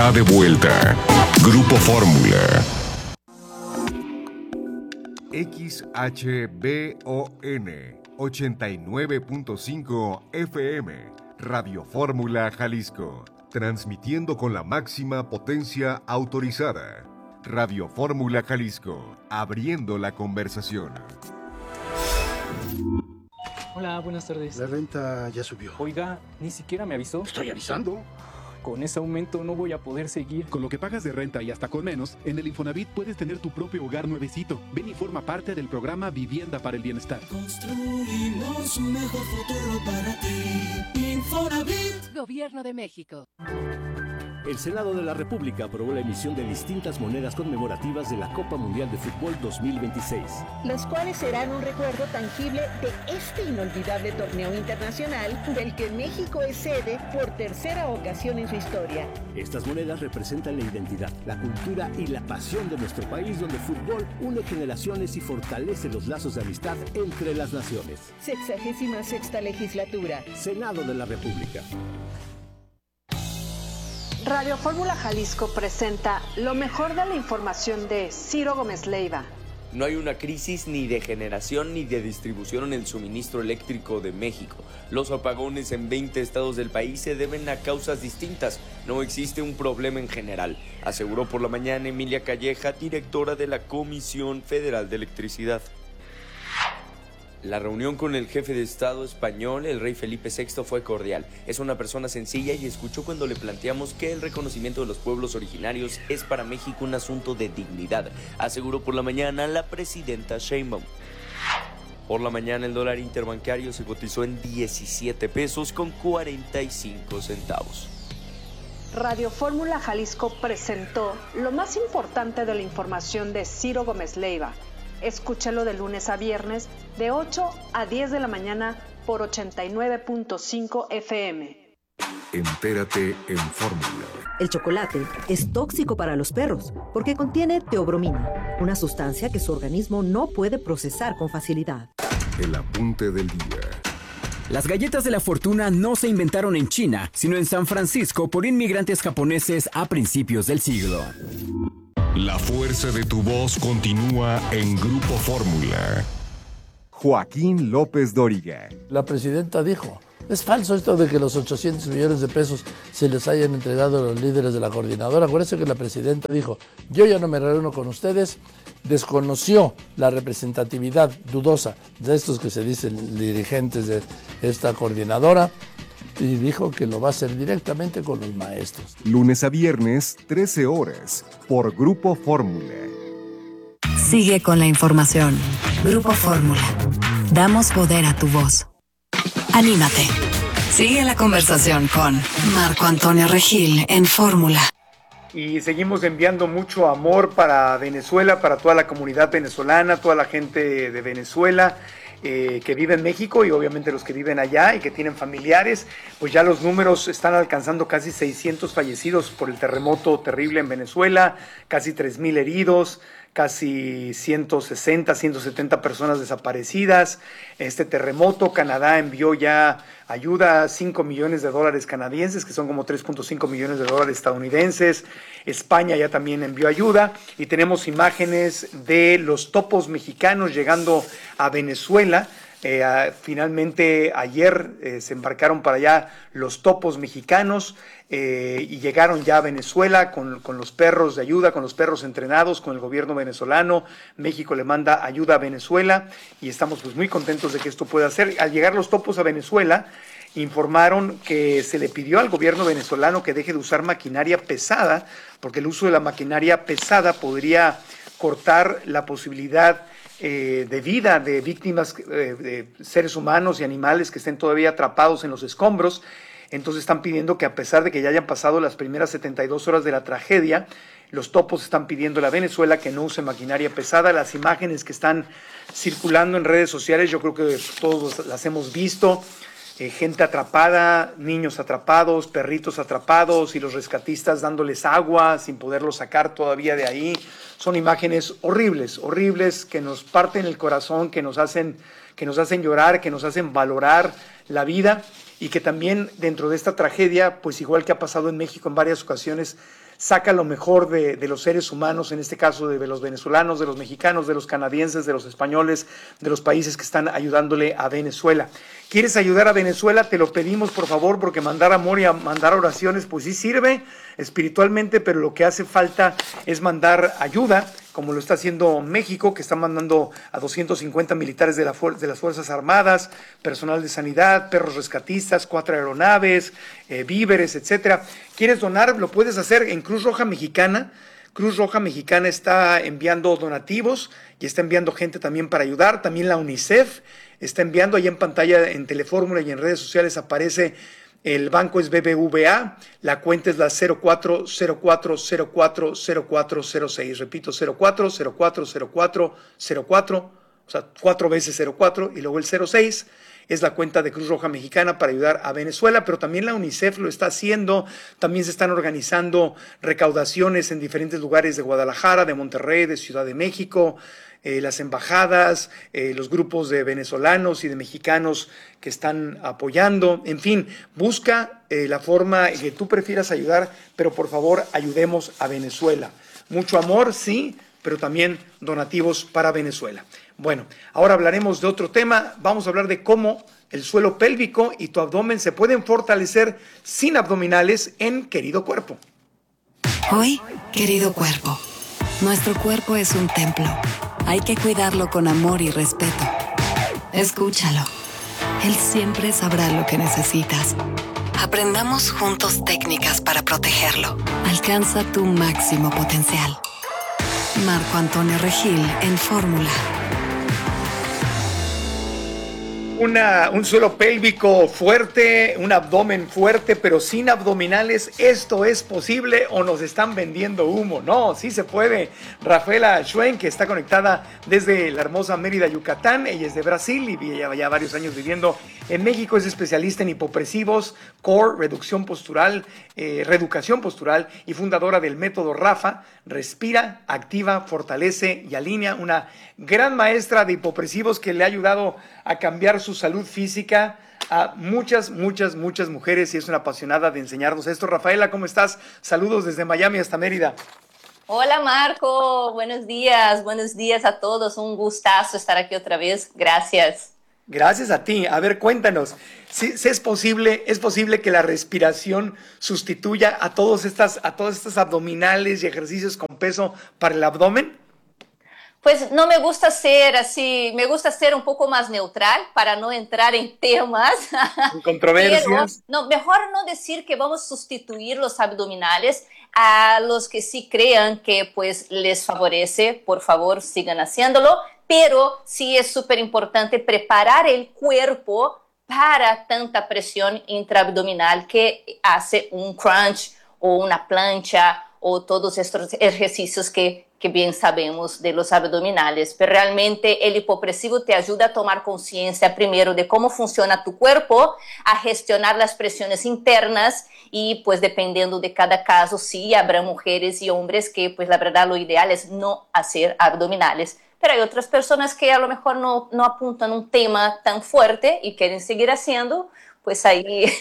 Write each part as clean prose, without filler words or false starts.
De vuelta. Grupo Fórmula. XHBON 89.5 FM. Radio Fórmula Jalisco. Transmitiendo con la máxima potencia autorizada. Radio Fórmula Jalisco. Abriendo la conversación. Hola, buenas tardes. La renta ya subió. Oiga, ni siquiera me avisó. Estoy avisando. Con ese aumento no voy a poder seguir. Con lo que pagas de renta y hasta con menos, en el Infonavit puedes tener tu propio hogar nuevecito. Ven y forma parte del programa Vivienda para el Bienestar. Construimos un mejor futuro para ti. Infonavit. Gobierno de México. El Senado de la República aprobó la emisión de distintas monedas conmemorativas de la Copa Mundial de Fútbol 2026. Las cuales serán un recuerdo tangible de este inolvidable torneo internacional del que México es sede por tercera ocasión en su historia. Estas monedas representan la identidad, la cultura y la pasión de nuestro país, donde el fútbol une generaciones y fortalece los lazos de amistad entre las naciones. 66ª legislatura. Senado de la República. Radio Fórmula Jalisco presenta lo mejor de la información de Ciro Gómez Leiva. No hay una crisis ni de generación ni de distribución en el suministro eléctrico de México. Los apagones en 20 estados del país se deben a causas distintas. No existe un problema en general, aseguró por la mañana Emilia Calleja, directora de la Comisión Federal de Electricidad. La reunión con el jefe de Estado español, el rey Felipe VI, fue cordial. Es una persona sencilla y escuchó cuando le planteamos que el reconocimiento de los pueblos originarios es para México un asunto de dignidad, aseguró por la mañana la presidenta Sheinbaum. Por la mañana el dólar interbancario se cotizó en 17 pesos con 45 centavos. Radio Fórmula Jalisco presentó lo más importante de la información de Ciro Gómez Leiva. Escúchalo de lunes a viernes de 8 a 10 de la mañana por 89.5 FM. Entérate en Fórmula. El chocolate es tóxico para los perros porque contiene teobromina, una sustancia que su organismo no puede procesar con facilidad. El apunte del día. Las galletas de la fortuna no se inventaron en China, sino en San Francisco por inmigrantes japoneses a principios del siglo. La fuerza de tu voz continúa en Grupo Fórmula. Joaquín López Dóriga. La presidenta dijo, es falso esto de que los 800 millones de pesos se les hayan entregado a los líderes de la coordinadora. Acuérdense que la presidenta dijo, yo ya no me reúno con ustedes, desconoció la representatividad dudosa de estos que se dicen dirigentes de esta coordinadora, y dijo que lo va a hacer directamente con los maestros. Lunes a viernes, 13 horas, por Grupo Fórmula. Sigue con la información. Grupo Fórmula. Damos poder a tu voz. Anímate. Sigue la conversación con Marco Antonio Regil en Fórmula. Y seguimos enviando mucho amor para Venezuela, para toda la comunidad venezolana, toda la gente de Venezuela. Que vive en México y obviamente los que viven allá y que tienen familiares, pues ya los números están alcanzando casi 600 fallecidos por el terremoto terrible en Venezuela, casi 3,000 heridos, casi 160, 170 personas desaparecidas. Este terremoto, Canadá envió ya ayuda, $5 millones canadienses, que son como 3.5 millones de dólares estadounidenses. España ya también envió ayuda y tenemos imágenes de los topos mexicanos llegando a Venezuela. Finalmente ayer se embarcaron para allá los topos mexicanos y llegaron ya a Venezuela con los perros de ayuda, con los perros entrenados, con el gobierno venezolano. México le manda ayuda a Venezuela y estamos pues muy contentos de que esto pueda hacer. Al llegar los topos a Venezuela, informaron que se le pidió al gobierno venezolano que deje de usar maquinaria pesada, porque el uso de la maquinaria pesada podría cortar la posibilidad de vida de víctimas, de seres humanos y animales que estén todavía atrapados en los escombros. Entonces están pidiendo que, a pesar de que ya hayan pasado las primeras 72 horas de la tragedia, los topos están pidiendo a Venezuela que no use maquinaria pesada. Las imágenes que están circulando en redes sociales, yo creo que todos las hemos visto. Gente atrapada, niños atrapados, perritos atrapados y los rescatistas dándoles agua sin poderlos sacar todavía de ahí. Son imágenes horribles, horribles, que nos parten el corazón, que nos hacen llorar, que nos hacen valorar la vida y que también dentro de esta tragedia, pues igual que ha pasado en México en varias ocasiones, saca lo mejor de los seres humanos, en este caso de los venezolanos, de los mexicanos, de los canadienses, de los españoles, de los países que están ayudándole a Venezuela. ¿Quieres ayudar a Venezuela? Te lo pedimos, por favor, porque mandar amor y mandar oraciones, pues sí sirve espiritualmente, pero lo que hace falta es mandar ayuda, como lo está haciendo México, que está mandando a 250 militares de las Fuerzas Armadas, personal de sanidad, perros rescatistas, 4 aeronaves, víveres, etcétera. ¿Quieres donar? Lo puedes hacer en Cruz Roja Mexicana. Cruz Roja Mexicana está enviando donativos y está enviando gente también para ayudar. También la UNICEF está enviando. Ahí en pantalla, en Telefórmula y en redes sociales aparece el banco es BBVA, la cuenta es la 0404040406. Repito, 04040404, o sea, 4 veces 04 y luego el 06. Es la cuenta de Cruz Roja Mexicana para ayudar a Venezuela, pero también la UNICEF lo está haciendo. También se están organizando recaudaciones en diferentes lugares de Guadalajara, de Monterrey, de Ciudad de México, las embajadas, los grupos de venezolanos y de mexicanos que están apoyando. En fin, busca la forma que tú prefieras ayudar, pero por favor ayudemos a Venezuela. Mucho amor, sí, pero también donativos para Venezuela. Bueno, ahora hablaremos de otro tema. Vamos a hablar de cómo el suelo pélvico y tu abdomen se pueden fortalecer sin abdominales en Querido Cuerpo. Hoy, Querido Cuerpo, nuestro cuerpo es un templo. Hay que cuidarlo con amor y respeto. Escúchalo. Él siempre sabrá lo que necesitas. Aprendamos juntos técnicas para protegerlo. Alcanza tu máximo potencial. Marco Antonio Regil en Fórmula. Un suelo pélvico fuerte, un abdomen fuerte, pero sin abdominales. ¿Esto es posible o nos están vendiendo humo? No, sí se puede. Rafaela Schwen, que está conectada desde la hermosa Mérida, Yucatán. Ella es de Brasil y lleva ya varios años viviendo en México. Es especialista en hipopresivos, core, reducción postural, reeducación postural y fundadora del método RAFA. Respira, activa, fortalece y alinea. Una gran maestra de hipopresivos que le ha ayudado a cambiar su salud física a muchas mujeres y es una apasionada de enseñarnos esto. Rafaela, ¿cómo estás? Saludos desde Miami hasta Mérida. Hola Marco, buenos días a todos, un gustazo estar aquí otra vez, gracias. Gracias a ti. A ver, cuéntanos, ¿sí es posible que la respiración sustituya a todas estas abdominales y ejercicios con peso para el abdomen? Pues no me gusta ser así, me gusta ser un poco más neutral para no entrar en temas. Controversias. Pero, no, mejor no decir que vamos a sustituir los abdominales. A los que sí crean que pues les favorece, por favor sigan haciéndolo, pero sí es súper importante preparar el cuerpo para tanta presión intraabdominal que hace un crunch o una plancha o todos estos ejercicios que bien sabemos de los abdominales. Pero realmente el hipopresivo te ayuda a tomar conciencia primero de cómo funciona tu cuerpo, a gestionar las presiones internas y pues dependiendo de cada caso, sí habrá mujeres y hombres que pues la verdad lo ideal es no hacer abdominales. Pero hay otras personas que a lo mejor no apuntan un tema tan fuerte y quieren seguir haciendo, pues ahí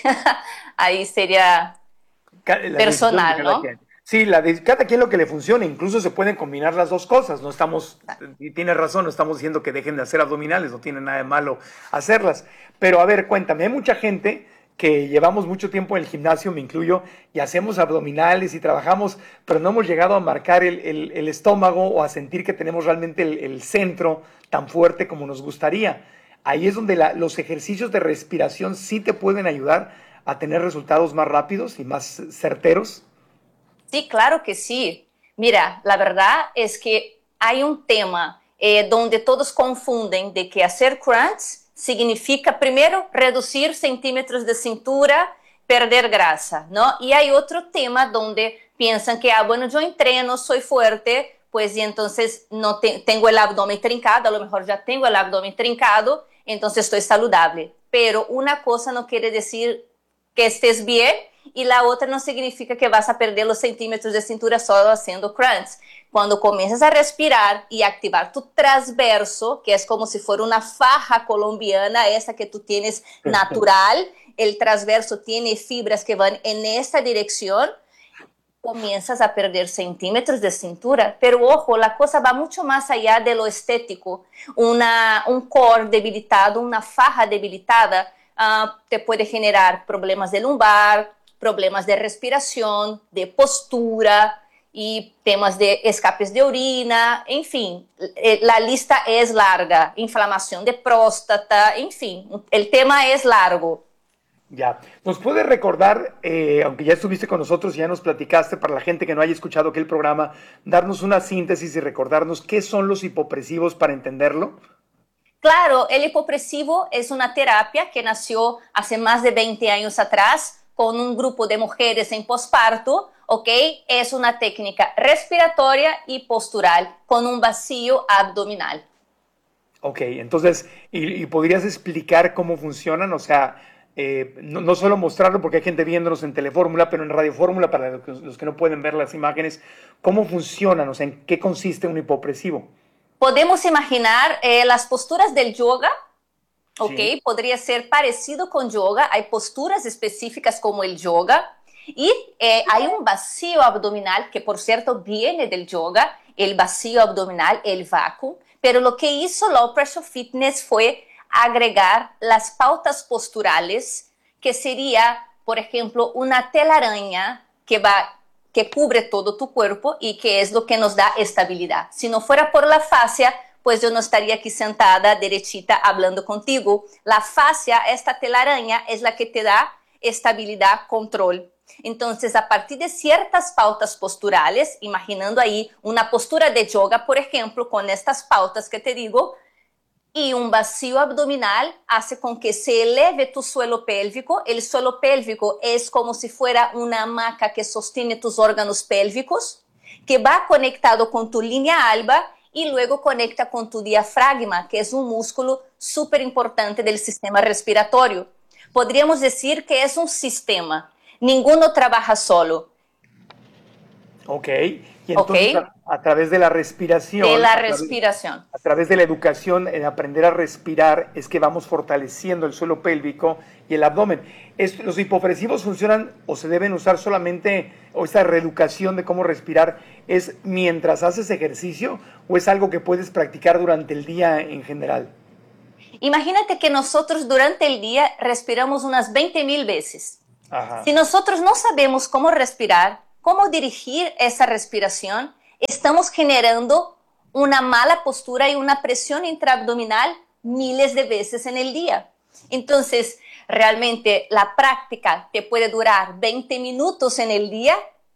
sería personal, ¿no? Sí, cada quien lo que le funcione, incluso se pueden combinar las dos cosas, y tienes razón, no estamos diciendo que dejen de hacer abdominales, no tiene nada de malo hacerlas, pero a ver, cuéntame, hay mucha gente que llevamos mucho tiempo en el gimnasio, me incluyo, y hacemos abdominales y trabajamos, pero no hemos llegado a marcar el estómago o a sentir que tenemos realmente el centro tan fuerte como nos gustaría. Ahí es donde los ejercicios de respiración sí te pueden ayudar a tener resultados más rápidos y más certeros. Sí, claro que sí. Mira, la verdad es que hay un tema donde todos confunden de que hacer crunch significa primero reducir centímetros de cintura, perder grasa, ¿no? Y hay otro tema donde piensan que, bueno, yo entreno, soy fuerte, pues y entonces no tengo el abdomen trincado, a lo mejor ya tengo el abdomen trincado, entonces estoy saludable. Pero una cosa no quiere decir que estés bien y la otra no significa que vas a perder los centímetros de cintura solo haciendo crunch. Cuando comienzas a respirar y activar tu transverso, que es como si fuera una faja colombiana, esa que tú tienes natural, el transverso tiene fibras que van en esta dirección, comienzas a perder centímetros de cintura. Pero ojo, la cosa va mucho más allá de lo estético. Un core debilitado, una faja debilitada, te puede generar problemas de lumbar, problemas de respiración, de postura y temas de escapes de orina, en fin, la lista es larga, inflamación de próstata, en fin, el tema es largo. Ya, ¿nos puedes recordar, aunque ya estuviste con nosotros y ya nos platicaste, para la gente que no haya escuchado aquel programa, darnos una síntesis y recordarnos qué son los hipopresivos para entenderlo? Claro, el hipopresivo es una terapia que nació hace más de 20 años atrás con un grupo de mujeres en posparto, ¿ok? Es una técnica respiratoria y postural con un vacío abdominal. Ok, entonces, ¿y podrías explicar cómo funcionan? O sea, no solo mostrarlo porque hay gente viéndonos en Telefórmula, pero en Radio Fórmula, para los que no pueden ver las imágenes, ¿cómo funcionan? O sea, ¿en qué consiste un hipopresivo? Podemos imaginar las posturas del yoga, ¿ok? Sí. Podría ser parecido con yoga. Hay posturas específicas como el yoga y hay un vacío abdominal que, por cierto, viene del yoga, el vacío abdominal, el vacuum. Pero lo que hizo Low Pressure Fitness fue agregar las pautas posturales, que sería, por ejemplo, una telaraña que cubre todo tu cuerpo y que es lo que nos da estabilidad. Si no fuera por la fascia, pues yo no estaría aquí sentada, derechita, hablando contigo. La fascia, esta telaraña, es la que te da estabilidad, control. Entonces, a partir de ciertas pautas posturales, imaginando ahí una postura de yoga, por ejemplo, con estas pautas que te digo, y un vacío abdominal hace con que se eleve tu suelo pélvico. El suelo pélvico es como si fuera una hamaca que sostiene tus órganos pélvicos, que va conectado con tu línea alba y luego conecta con tu diafragma, que es un músculo súper importante del sistema respiratorio. Podríamos decir que es un sistema. Ninguno trabaja solo. Ok, y entonces a través de la respiración. A través de la educación en aprender a respirar es que vamos fortaleciendo el suelo pélvico y el abdomen. ¿Los hipopresivos funcionan o se deben usar solamente, o esta reeducación de cómo respirar es mientras haces ejercicio o es algo que puedes practicar durante el día en general? Imagínate que nosotros durante el día respiramos unas 20,000 veces. Ajá. Si nosotros no sabemos cómo respirar, cómo dirigir esa respiración, estamos generando una mala postura y una presión intraabdominal miles de veces en el día. Entonces, realmente la práctica te puede durar 20 minutos en el día,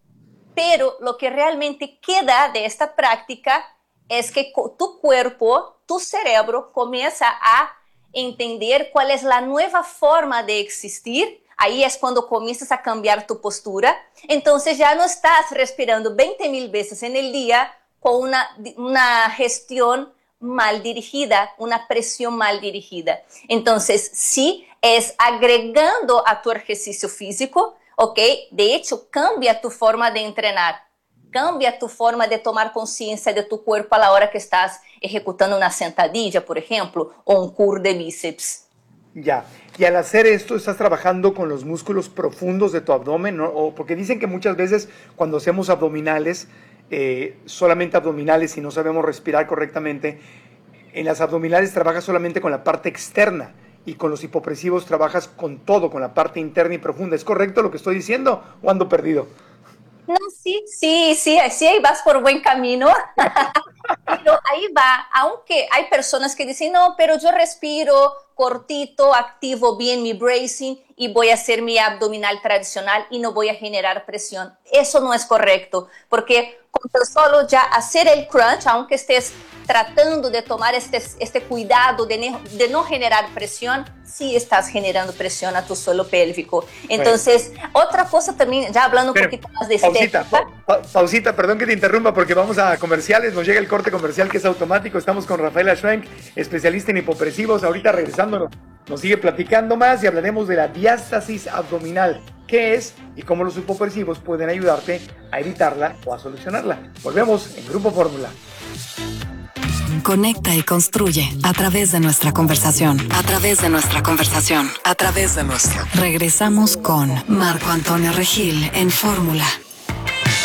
pero lo que realmente queda de esta práctica es que tu cuerpo, tu cerebro comienza a entender cuál es la nueva forma de existir. Ahí es cuando comienzas a cambiar tu postura. Entonces ya no estás respirando 20,000 veces en el día con una gestión mal dirigida, una presión mal dirigida. Entonces sí, es agregando a tu ejercicio físico, ¿ok? De hecho, cambia tu forma de entrenar. Cambia tu forma de tomar conciencia de tu cuerpo a la hora que estás ejecutando una sentadilla, por ejemplo, o un curl de bíceps. Ya, y al hacer esto estás trabajando con los músculos profundos de tu abdomen, ¿no? Porque dicen que muchas veces cuando hacemos abdominales, solamente abdominales y no sabemos respirar correctamente, en las abdominales trabajas solamente con la parte externa y con los hipopresivos trabajas con todo, con la parte interna y profunda. ¿Es correcto lo que estoy diciendo o ando perdido? No, sí, ahí vas por buen camino. Pero ahí va, aunque hay personas que dicen, no, pero yo respiro cortito, activo bien mi bracing y voy a hacer mi abdominal tradicional y no voy a generar presión. Eso no es correcto, porque con tan solo ya hacer el crunch, aunque estés tratando de tomar este cuidado de no generar presión, sí estás generando presión a tu suelo pélvico. Entonces, otra cosa también, ya hablando un poquito más de estética. Pausita, perdón que te interrumpa porque vamos a comerciales, nos llega el corte comercial que es automático. Estamos con Rafaela Schwenk, especialista en hipopresivos. Ahorita regresando nos sigue platicando más y hablaremos de la diástasis abdominal, qué es y cómo los hipopresivos pueden ayudarte a evitarla o a solucionarla. Volvemos en Grupo Fórmula. Conecta y construye a través de nuestra conversación. Regresamos con Marco Antonio Regil en Fórmula.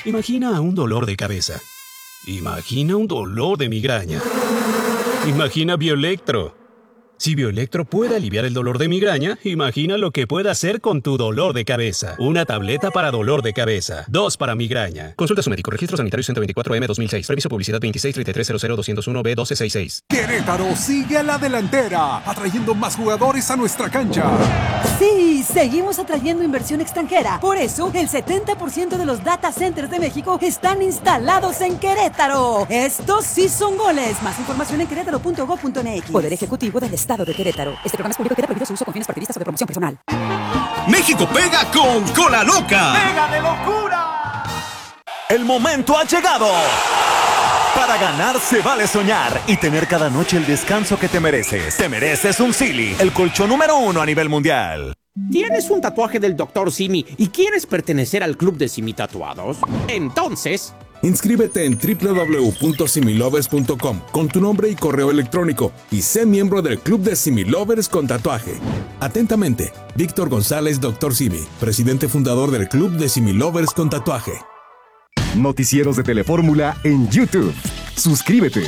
Imagina un dolor de cabeza. Imagina un dolor de migraña. Imagina Bioelectro. Si Bioelectro puede aliviar el dolor de migraña, imagina lo que puede hacer con tu dolor de cabeza. Una tableta para dolor de cabeza. 2 para migraña. Consulta a su médico. Registro sanitario 124M 2006. Permiso publicidad 2633000201B1266. Querétaro sigue a la delantera, atrayendo más jugadores a nuestra cancha. Sí, seguimos atrayendo inversión extranjera. Por eso, el 70% de los data centers de México están instalados en Querétaro. Estos sí son goles. Más información en querétaro.gov.mx. Poder Ejecutivo del Estado de Querétaro. Este programa es público y queda prohibido su uso con fines partidistas o de promoción personal. México pega con Cola Loca. ¡Pega de locura! El momento ha llegado. Para ganar se vale soñar y tener cada noche el descanso que te mereces. Te mereces un Silly, el colchón número 1 a nivel mundial. ¿Tienes un tatuaje del Dr. Simi y quieres pertenecer al club de Simi Tatuados? Entonces, inscríbete en www.similovers.com con tu nombre y correo electrónico y sé miembro del club de Similovers con tatuaje. Atentamente, Víctor González, Dr. Simi, presidente fundador del club de Similovers con tatuaje. Noticieros de Telefórmula en YouTube. Suscríbete.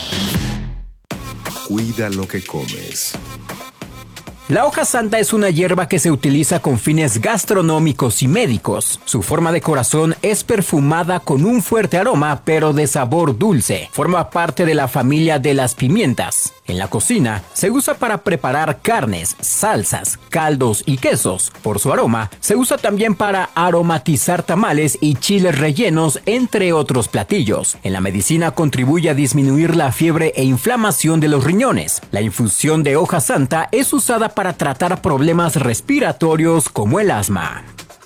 Cuida lo que comes. La hoja santa es una hierba que se utiliza con fines gastronómicos y médicos. Su forma de corazón es perfumada con un fuerte aroma, pero de sabor dulce. Forma parte de la familia de las pimientas. En la cocina, se usa para preparar carnes, salsas, caldos y quesos. Por su aroma, se usa también para aromatizar tamales y chiles rellenos, entre otros platillos. En la medicina contribuye a disminuir la fiebre e inflamación de los riñones. La infusión de hoja santa es usada para tratar problemas respiratorios como el asma.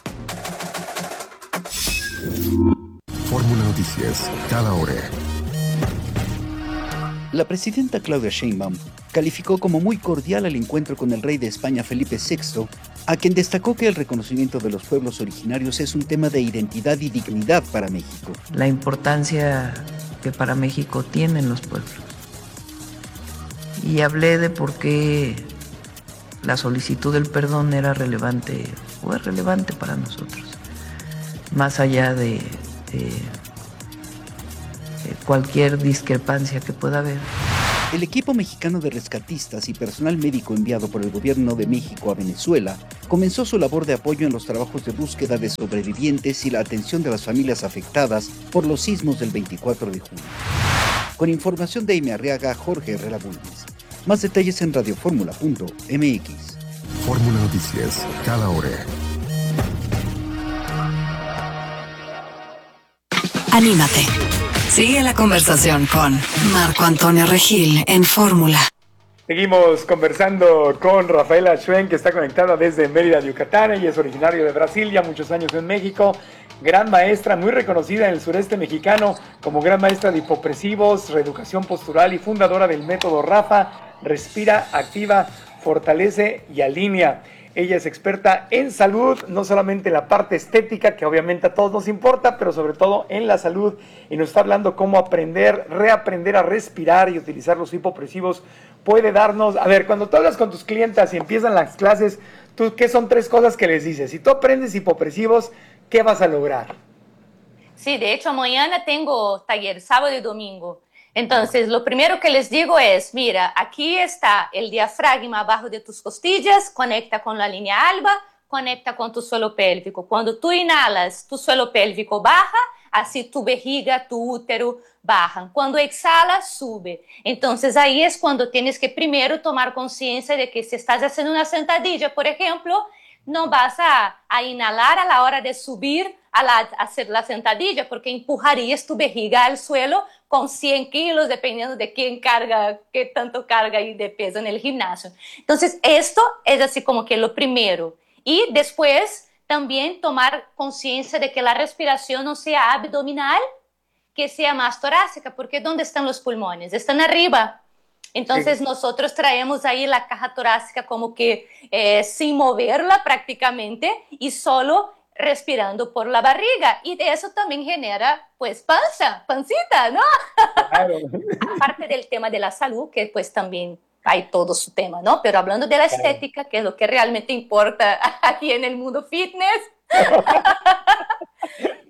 Fórmula Noticias, cada hora. La presidenta Claudia Sheinbaum calificó como muy cordial el encuentro con el rey de España Felipe VI, a quien destacó que el reconocimiento de los pueblos originarios es un tema de identidad y dignidad para México. La importancia que para México tienen los pueblos. Y hablé de por qué la solicitud del perdón era relevante, o es relevante para nosotros, más allá de cualquier discrepancia que pueda haber. El equipo mexicano de rescatistas y personal médico enviado por el gobierno de México a Venezuela comenzó su labor de apoyo en los trabajos de búsqueda de sobrevivientes y la atención de las familias afectadas por los sismos del 24 de junio. Con información de Amy Arriaga, Jorge Herrera Bulnes. Más detalles en radioformula.mx. Fórmula Noticias, cada hora. Anímate. Sigue la conversación con Marco Antonio Regil en Fórmula. Seguimos conversando con Rafaela Schwen, que está conectada desde Mérida, Yucatán. Ella es originaria de Brasil, ya muchos años en México. Gran maestra, muy reconocida en el sureste mexicano como gran maestra de hipopresivos, reeducación postural y fundadora del método RAFA, Respira, Activa, Fortalece y Alinea. Ella es experta en salud, no solamente en la parte estética, que obviamente a todos nos importa, pero sobre todo en la salud. Y nos está hablando cómo aprender, reaprender a respirar y utilizar los hipopresivos. Puede darnos, a ver, cuando tú hablas con tus clientas y empiezan las clases, ¿tú qué son 3 cosas que les dices? Si tú aprendes hipopresivos, ¿qué vas a lograr? Sí, de hecho, mañana tengo taller, sábado y domingo. Entonces, lo primero que les digo es, mira, aquí está el diafragma abajo de tus costillas, conecta con la línea alba, conecta con tu suelo pélvico. Cuando tú inhalas, tu suelo pélvico baja, así tu vejiga, tu útero bajan. Cuando exhalas, sube. Entonces, ahí es cuando tienes que primero tomar conciencia de que si estás haciendo una sentadilla, por ejemplo, no vas a inhalar a la hora de subir a hacer la sentadilla, porque empujarías tu vejiga al suelo con 100 kilos, dependiendo de quién carga, qué tanto carga y de peso en el gimnasio. Entonces, esto es así como que lo primero. Y después, también tomar conciencia de que la respiración no sea abdominal, que sea más torácica, porque ¿dónde están los pulmones? Están arriba. Entonces sí, nosotros traemos ahí la caja torácica como que sin moverla prácticamente y solo respirando por la barriga, y de eso también genera pues pancita, ¿no? Claro. Aparte del tema de la salud, que pues también hay todo su tema, ¿no? Pero hablando de la estética, que es lo que realmente importa aquí en el mundo fitness,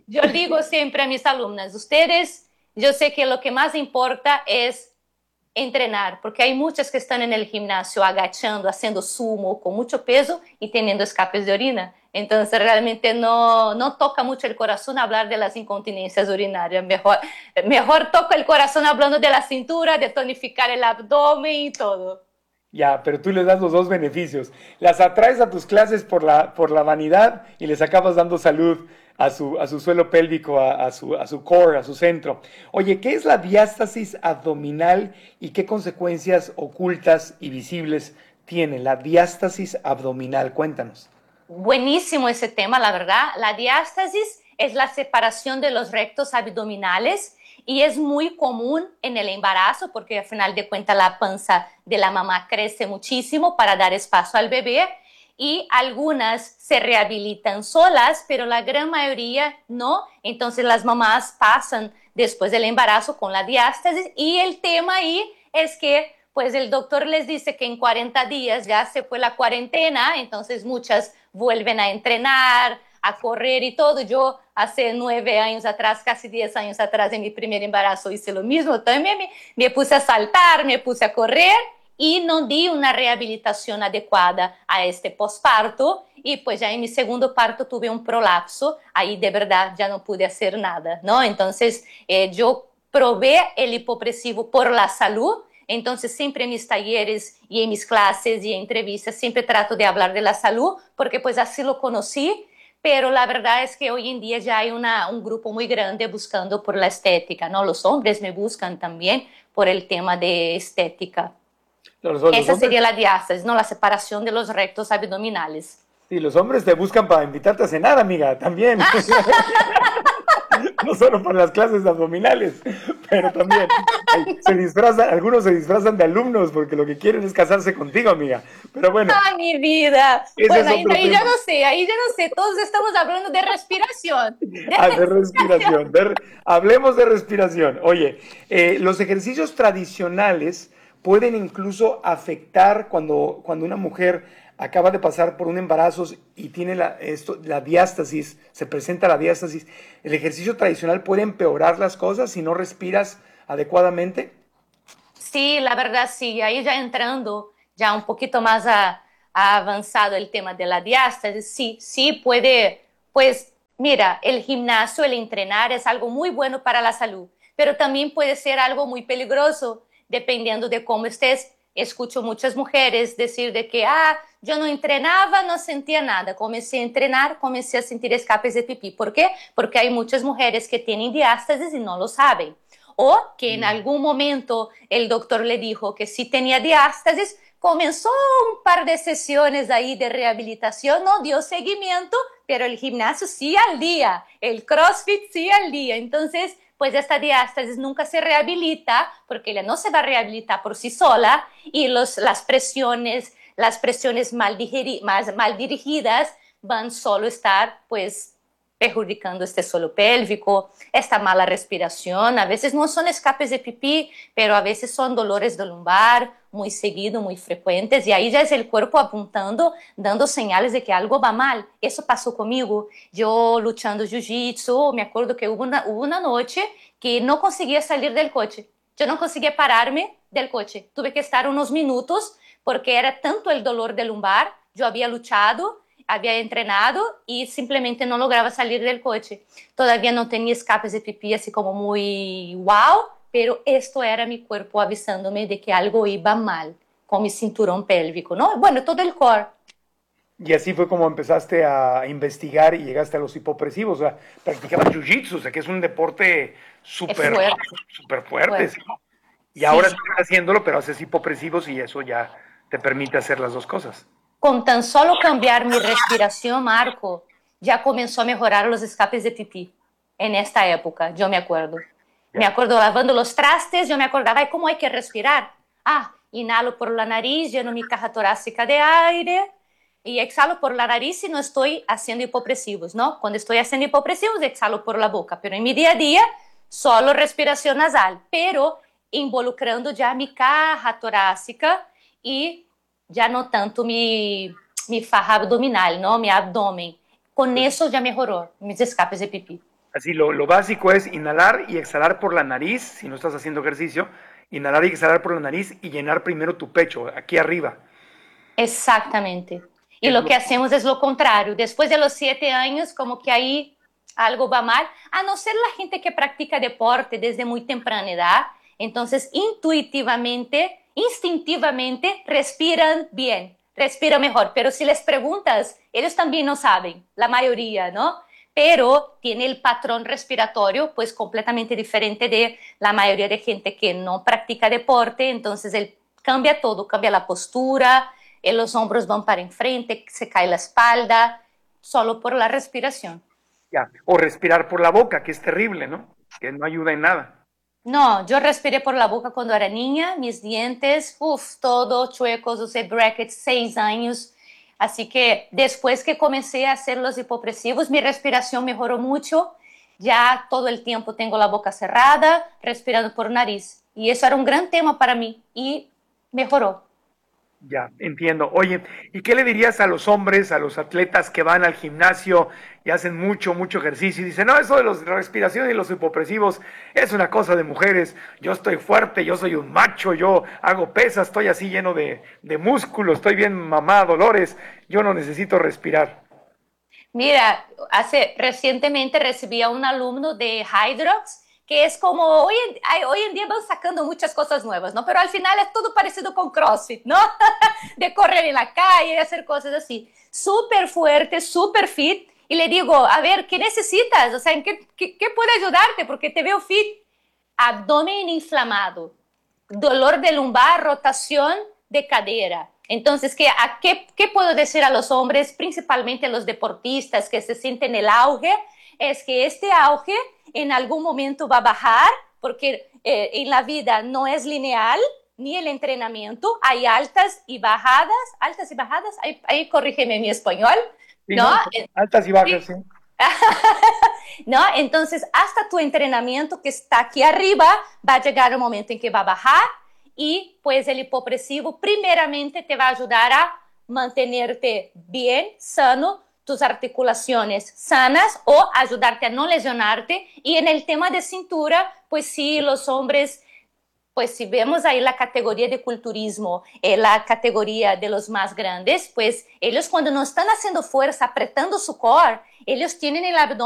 Yo digo siempre a mis alumnas, ustedes, yo sé que lo que más importa es entrenar, porque hay muchas que están en el gimnasio agachando, haciendo sumo con mucho peso y teniendo escapes de orina. Entonces realmente no toca mucho el corazón hablar de las incontinencias urinarias. Mejor toca el corazón hablando de la cintura, de tonificar el abdomen y todo. Ya, pero tú les das los dos beneficios. Las atraes a tus clases por la vanidad y les acabas dando salud a su suelo pélvico, a su core, a su centro. Oye, ¿qué es la diástasis abdominal y qué consecuencias ocultas y visibles tiene la diástasis abdominal? Cuéntanos. Buenísimo ese tema, la verdad. La diástasis es la separación de los rectos abdominales y es muy común en el embarazo porque al final de cuentas la panza de la mamá crece muchísimo para dar espacio al bebé y algunas se rehabilitan solas, pero la gran mayoría no. Entonces las mamás pasan después del embarazo con la diástasis y el tema ahí es que pues el doctor les dice que en 40 días ya se fue la cuarentena, entonces muchas vuelven a entrenar, a correr y todo. Yo hace 9 años atrás, casi 10 años atrás, en mi primer embarazo hice lo mismo. También me puse a saltar, me puse a correr y no di una rehabilitación adecuada a este posparto. Y pues ya en mi segundo parto tuve un prolapso. Ahí de verdad ya no pude hacer nada, ¿no? Entonces yo probé el hipopresivo por la salud. Entonces siempre en mis talleres y en mis clases y en entrevistas siempre trato de hablar de la salud porque pues así lo conocí. Pero la verdad es que hoy en día ya hay un grupo muy grande buscando por la estética, ¿no? Los hombres me buscan también por el tema de estética. Esa sería la diástasis, ¿no? La separación de los rectos abdominales. Sí, los hombres te buscan para invitarte a cenar, amiga, también. No solo para las clases abdominales, pero también algunos se disfrazan de alumnos porque lo que quieren es casarse contigo, amiga. Pero bueno. ¡Ay, mi vida! Bueno, ahí ya no sé, todos estamos hablando de respiración. De respiración. Hablemos de respiración. Oye, los ejercicios tradicionales pueden incluso afectar cuando una mujer acaba de pasar por un embarazo y tiene la diástasis, se presenta la diástasis. ¿El ejercicio tradicional puede empeorar las cosas si no respiras adecuadamente? Sí, la verdad sí. Ahí ya entrando ya un poquito más avanzado el tema de la diástasis, sí puede, pues mira, el gimnasio, el entrenar es algo muy bueno para la salud, pero también puede ser algo muy peligroso dependiendo de cómo estés. Escucho muchas mujeres decir de que yo no entrenaba, no sentía nada. Comencé a entrenar, comencé a sentir escapes de pipí. ¿Por qué? Porque hay muchas mujeres que tienen diástasis y no lo saben. O que en algún momento el doctor le dijo que sí tenía diástasis, comenzó un par de sesiones ahí de rehabilitación, no dio seguimiento, pero el gimnasio sí al día, el CrossFit sí al día. Entonces, pues esta diástasis nunca se rehabilita porque ella no se va a rehabilitar por sí sola y las presiones mal dirigidas van solo a estar pues perjudicando este suelo pélvico, esta mala respiración. A veces no son escapes de pipí, pero a veces son dolores de lumbar muy seguidos, muy frecuentes, y ahí ya es el cuerpo apuntando, dando señales de que algo va mal. Eso pasó conmigo. Yo luchando jiu-jitsu, me acuerdo que hubo una noche que no conseguía salir del coche. Yo no conseguía pararme del coche. Tuve que estar unos minutos porque era tanto el dolor de lumbar. Yo había luchado, había entrenado y simplemente no lograba salir del coche. Todavía no tenía escapes de pipí así como muy wow, pero esto era mi cuerpo avisándome de que algo iba mal con mi cinturón pélvico, ¿no? Bueno, todo el core. Y así fue como empezaste a investigar y llegaste a los hipopresivos. O sea, practicabas jiu-jitsu, o sea, que es un deporte súper fuerte. ¿Sí? Y ahora estás haciéndolo, pero haces hipopresivos y eso ya te permite hacer las dos cosas. Con tan solo cambiar mi respiración, Marco, ya comenzó a mejorar los escapes de pipí en esta época, yo me acuerdo. Me acuerdo lavando los trastes, yo me acordaba, ¿cómo hay que respirar? Inhalo por la nariz, lleno mi caja torácica de aire y exhalo por la nariz si no estoy haciendo hipopresivos, ¿no? Cuando estoy haciendo hipopresivos, exhalo por la boca, pero en mi día a día, solo respiración nasal, pero involucrando ya mi caja torácica y ya no tanto mi faja abdominal, ¿no? Mi abdomen. Con eso ya mejoró mis escapes de pipí. Así, lo básico es inhalar y exhalar por la nariz, si no estás haciendo ejercicio, inhalar y exhalar por la nariz y llenar primero tu pecho, aquí arriba. Exactamente. Y lo que hacemos es lo contrario. Después de los 7 años, como que ahí algo va mal, a no ser la gente que practica deporte desde muy temprana edad. Entonces, intuitivamente, instintivamente, respiran bien, respiran mejor. Pero si les preguntas, ellos también no saben, la mayoría, ¿no? Pero tiene el patrón respiratorio pues completamente diferente de la mayoría de gente que no practica deporte. Entonces, él cambia todo, cambia la postura, los hombros van para enfrente, se cae la espalda, solo por la respiración. Ya, o respirar por la boca, que es terrible, ¿no? Que no ayuda en nada. No, yo respiré por la boca cuando era niña, mis dientes, todo chuecos, usé brackets 6 años. Así que después que comencé a hacer los hipopresivos, mi respiración mejoró mucho. Ya todo el tiempo tengo la boca cerrada, respirando por nariz. Y eso era un gran tema para mí y mejoró. Ya, entiendo. Oye, ¿y qué le dirías a los hombres, a los atletas que van al gimnasio y hacen mucho ejercicio y dicen, no, eso de la respiración y los hipopresivos es una cosa de mujeres, yo estoy fuerte, yo soy un macho, yo hago pesas, estoy así lleno de músculo, estoy bien mamá, Dolores, yo no necesito respirar? Mira, recientemente recibí a un alumno de Hydrox, que es como, hoy en día van sacando muchas cosas nuevas, ¿no? Pero al final es todo parecido con CrossFit, ¿no? De correr en la calle, hacer cosas así. Súper fuerte, súper fit. Y le digo, a ver, ¿qué necesitas? O sea, ¿en qué puede ayudarte? Porque te veo fit. Abdomen inflamado, dolor de lumbar, rotación de cadera. Entonces, ¿qué puedo decir a los hombres, principalmente a los deportistas que se sienten en el auge? Es que este auge en algún momento va a bajar, porque en la vida no es lineal, ni el entrenamiento, hay altas y bajadas, ahí corrígeme mi español, sí, ¿no? Altas y bajas, sí. ¿No? Entonces, hasta tu entrenamiento que está aquí arriba, va a llegar un momento en que va a bajar y pues el hipopresivo primeramente te va a ayudar a mantenerte bien, sano, tus articulaciones sanas o ayudarte a no lesionarte. Y en el tema de cintura, pues sí, los hombres, pues si vemos ahí la categoría de culturismo, la categoría de los más grandes, pues ellos cuando no están haciendo fuerza, apretando su core, ellos tienen el abdomen